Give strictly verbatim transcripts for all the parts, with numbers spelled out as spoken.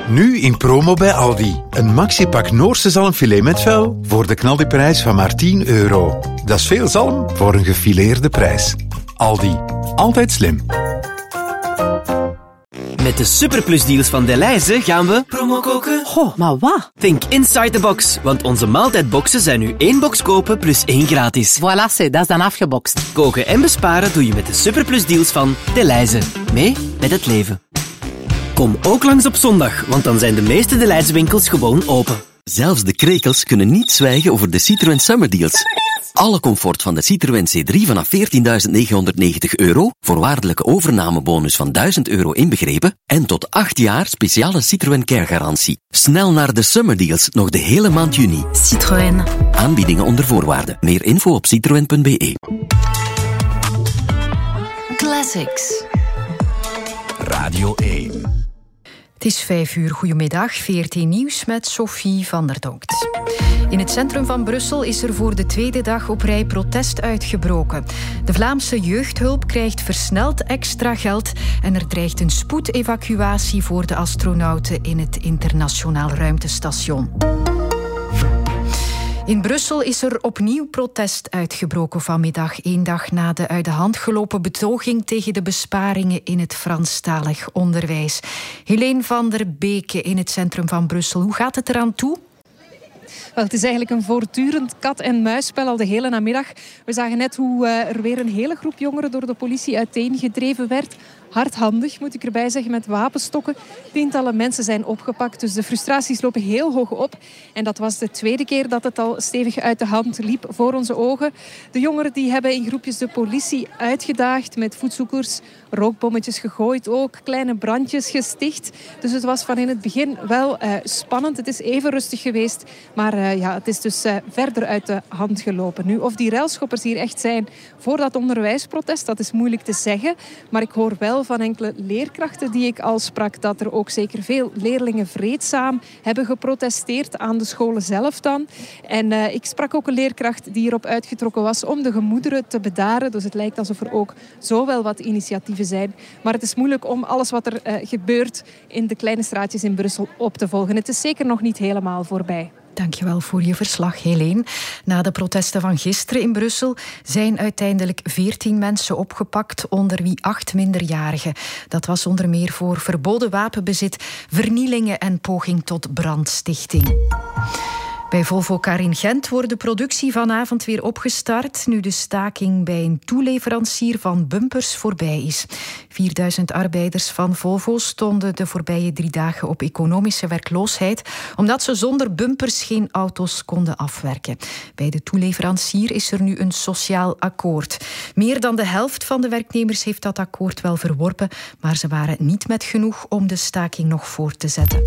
Nu in promo bij Aldi. Een maxipak Noorse zalmfilet met vel voor de knaldiprijs van maar tien euro. Dat is veel zalm voor een gefileerde prijs. Aldi. Altijd slim. Met de superplusdeals van Delhaize gaan we promo koken. Goh, maar wat? Think inside the box, want onze maaltijdboxen zijn nu één box kopen plus één gratis. Voilà, c'est, dat is dan afgebokst. Koken en besparen doe je met de superplusdeals van Delhaize. Mee met het leven. Kom ook langs op zondag, want dan zijn de meeste Delhaize winkels gewoon open. Zelfs de krekels kunnen niet zwijgen over de Citroën Summer Deals. Alle comfort van de Citroën C drie vanaf veertienduizend negenhonderdnegentig euro, voorwaardelijke overnamebonus van duizend euro inbegrepen en tot acht jaar speciale Citroën Care garantie. Snel naar de Summer Deals, nog de hele maand juni. Citroën. Aanbiedingen onder voorwaarden. Meer info op citroen punt b e. Classics. Radio één. Het is vijf uur. Goedemiddag. V R T Nieuws met Sophie van der Donkt. In het centrum van Brussel is er voor de tweede dag op rij protest uitgebroken. De Vlaamse jeugdhulp krijgt versneld extra geld en er dreigt een spoedevacuatie voor de astronauten in het internationaal ruimtestation. In Brussel is er opnieuw protest uitgebroken vanmiddag, één dag na de uit de hand gelopen betoging tegen de besparingen in het Franstalig onderwijs. Helene van der Beke in het centrum van Brussel. Hoe gaat het eraan toe? Wel, het is eigenlijk een voortdurend kat-en-muisspel al de hele namiddag. We zagen net hoe uh, er weer een hele groep jongeren door de politie uiteengedreven werd. Hardhandig, moet ik erbij zeggen, met wapenstokken. Tientallen mensen zijn opgepakt, dus de frustraties lopen heel hoog op. En dat was de tweede keer dat het al stevig uit de hand liep voor onze ogen. De jongeren die hebben in groepjes de politie uitgedaagd met voetzoekers, rookbommetjes gegooid ook, kleine brandjes gesticht. Dus het was van in het begin wel uh, spannend. Het is even rustig geweest, maar uh, ja, het is dus uh, verder uit de hand gelopen. Nu, of die railschoppers hier echt zijn voor dat onderwijsprotest, dat is moeilijk te zeggen. Maar ik hoor wel van enkele leerkrachten die ik al sprak dat er ook zeker veel leerlingen vreedzaam hebben geprotesteerd aan de scholen zelf dan. En uh, ik sprak ook een leerkracht die hierop uitgetrokken was om de gemoederen te bedaren. Dus het lijkt alsof er ook zo wel wat initiatieven zijn. Maar het is moeilijk om alles wat er uh, gebeurt in de kleine straatjes in Brussel op te volgen. Het is zeker nog niet helemaal voorbij. Dankjewel voor je verslag, Helene. Na de protesten van gisteren in Brussel zijn uiteindelijk veertien mensen opgepakt, onder wie acht minderjarigen. Dat was onder meer voor verboden wapenbezit, vernielingen en poging tot brandstichting. Bij Volvo Car in Gent wordt de productie vanavond weer opgestart, nu de staking bij een toeleverancier van bumpers voorbij is. vierduizend arbeiders van Volvo stonden de voorbije drie dagen op economische werkloosheid, omdat ze zonder bumpers geen auto's konden afwerken. Bij de toeleverancier is er nu een sociaal akkoord. Meer dan de helft van de werknemers heeft dat akkoord wel verworpen, maar ze waren niet met genoeg om de staking nog voort te zetten.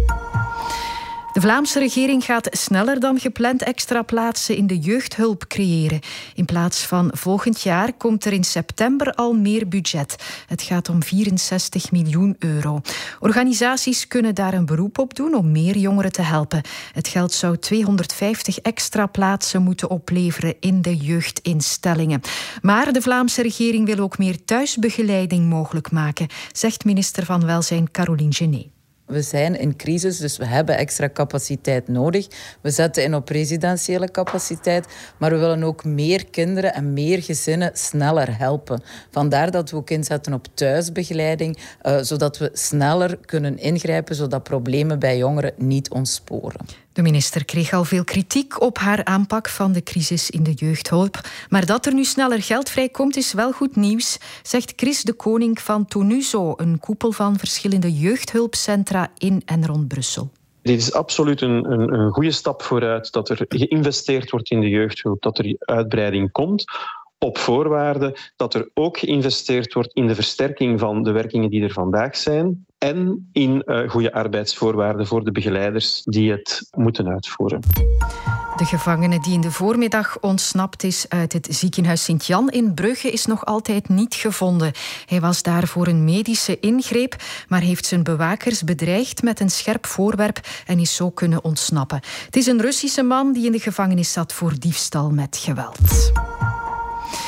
De Vlaamse regering gaat sneller dan gepland extra plaatsen in de jeugdhulp creëren. In plaats van volgend jaar komt er in september al meer budget. Het gaat om vierenzestig miljoen euro. Organisaties kunnen daar een beroep op doen om meer jongeren te helpen. Het geld zou tweehonderdvijftig extra plaatsen moeten opleveren in de jeugdinstellingen. Maar de Vlaamse regering wil ook meer thuisbegeleiding mogelijk maken, zegt minister van Welzijn Caroline Genet. We zijn in crisis, dus we hebben extra capaciteit nodig. We zetten in op residentiële capaciteit, maar we willen ook meer kinderen en meer gezinnen sneller helpen. Vandaar dat we ook inzetten op thuisbegeleiding, uh, zodat we sneller kunnen ingrijpen, zodat problemen bij jongeren niet ontsporen. De minister kreeg al veel kritiek op haar aanpak van de crisis in de jeugdhulp. Maar dat er nu sneller geld vrijkomt is wel goed nieuws, zegt Chris de Koning van Tonuzo, een koepel van verschillende jeugdhulpcentra in en rond Brussel. Dit is absoluut een, een, een goede stap vooruit, dat er geïnvesteerd wordt in de jeugdhulp, dat er uitbreiding komt, op voorwaarde dat er ook geïnvesteerd wordt in de versterking van de werkingen die er vandaag zijn en in uh, goede arbeidsvoorwaarden voor de begeleiders die het moeten uitvoeren. De gevangene die in de voormiddag ontsnapt is uit het ziekenhuis Sint-Jan in Brugge is nog altijd niet gevonden. Hij was daar voor een medische ingreep, maar heeft zijn bewakers bedreigd met een scherp voorwerp en is zo kunnen ontsnappen. Het is een Russische man die in de gevangenis zat voor diefstal met geweld.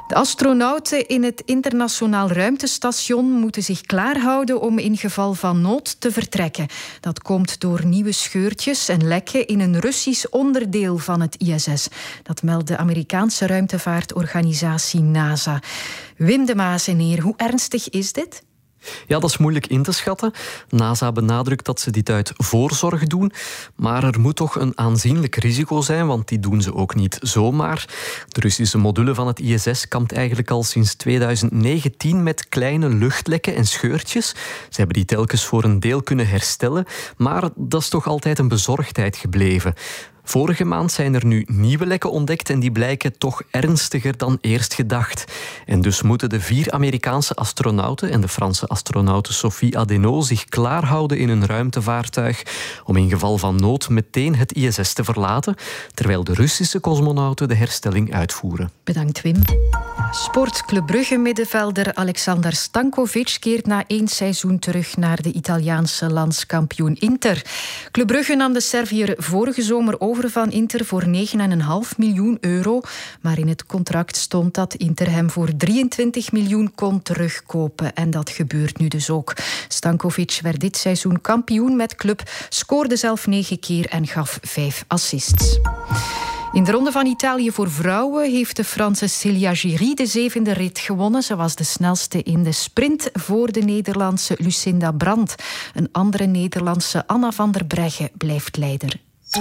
De astronauten in het internationaal ruimtestation moeten zich klaarhouden om in geval van nood te vertrekken. Dat komt door nieuwe scheurtjes en lekken in een Russisch onderdeel van het I S S. Dat meldt de Amerikaanse ruimtevaartorganisatie NASA. Wim de Maaseneer, hoe ernstig is dit? Ja, dat is moeilijk in te schatten. NASA benadrukt dat ze dit uit voorzorg doen. Maar er moet toch een aanzienlijk risico zijn, want die doen ze ook niet zomaar. De Russische module van het I S S kampt eigenlijk al sinds tweeduizend negentien met kleine luchtlekken en scheurtjes. Ze hebben die telkens voor een deel kunnen herstellen, maar dat is toch altijd een bezorgdheid gebleven. Vorige maand zijn er nu nieuwe lekken ontdekt en die blijken toch ernstiger dan eerst gedacht. En dus moeten de vier Amerikaanse astronauten en de Franse astronaute Sophie Adenau zich klaarhouden in een ruimtevaartuig om in geval van nood meteen het I S S te verlaten, terwijl de Russische cosmonauten de herstelling uitvoeren. Bedankt, Wim. Sport Club Brugge-middenvelder Alexander Stankovic keert na één seizoen terug naar de Italiaanse landskampioen Inter. Club Brugge nam de Serviër vorige zomer over van Inter voor negen komma vijf miljoen euro. Maar in het contract stond dat Inter hem voor drieëntwintig miljoen kon terugkopen. En dat gebeurt nu dus ook. Stankovic werd dit seizoen kampioen met club, scoorde zelf negen keer en gaf vijf assists. In de Ronde van Italië voor vrouwen heeft de Franse Celia Giry de zevende rit gewonnen. Ze was de snelste in de sprint voor de Nederlandse Lucinda Brandt. Een andere Nederlandse, Anna van der Breggen, blijft leider.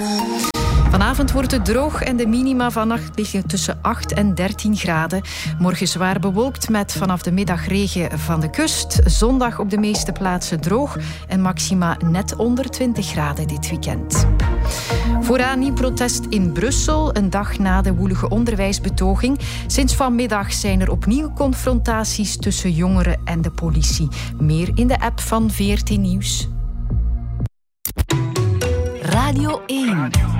Vanavond wordt het droog en de minima vannacht liggen tussen acht en dertien graden. Morgen zwaar bewolkt met vanaf de middag regen van de kust. Zondag op de meeste plaatsen droog en maxima net onder twintig graden dit weekend. Vooraan nieuw protest in Brussel, een dag na de woelige onderwijsbetoging. Sinds vanmiddag zijn er opnieuw confrontaties tussen jongeren en de politie. Meer in de app van V R T Nieuws. Radio één.